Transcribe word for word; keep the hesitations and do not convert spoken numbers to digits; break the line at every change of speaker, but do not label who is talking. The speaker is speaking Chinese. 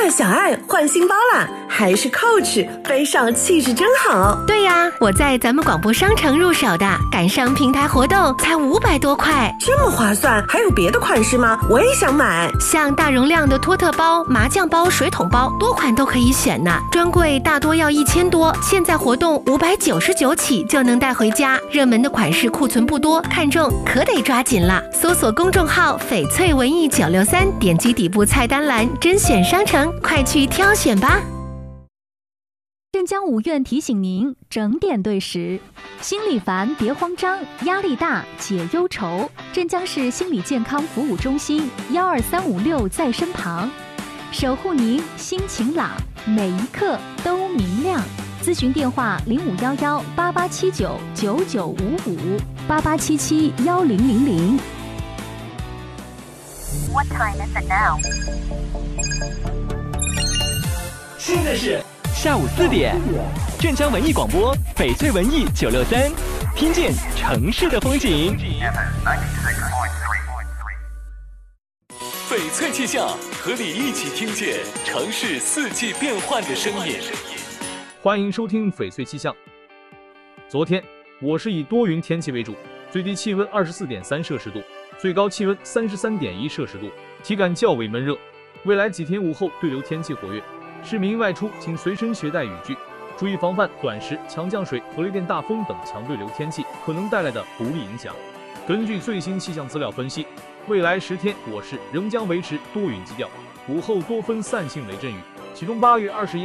小爱换新包啦，还是 Coach， 背上气质真好。
对呀，我在咱们广播商城入手的，赶上平台活动才五百多块，
这么划算。还有别的款式吗？我也想买。
像大容量的托特包、麻将包、水桶包，多款都可以选呢。专柜大多要一千多，现在活动五百九十九起就能带回家。热门的款式库存不多，看中可得抓紧了。搜索公众号翡翠文艺九六三，点击底部菜单栏甄选商城，快去挑选吧。
镇江五院提醒您整点对时，心里烦别慌张，压力大解忧愁。镇江市心理健康服务中心幺二三五六在身旁，守护您心情朗，每一刻都明亮。咨询电话零五幺幺八八七九九九五五八八七七幺零零零。
What time is it now？
现在是下午四点，镇江文艺广播翡翠文艺九六三，听见城市的风景。翡翠气象，和你一起听见城市四季变换的声音。
欢迎收听翡翠气象。昨天我是以多云天气为主，最低气温二十四点三摄氏度，最高气温三十三点一摄氏度，体感较为闷热。未来几天午后对流天气活跃，市民外出请随身携带雨具，注意防范短时强降水和雷电大风等强对流天气可能带来的不利影响。根据最新气象资料分析，未来十天我市仍将维持多云基调，午后多分散性雷阵雨，其中八月二十一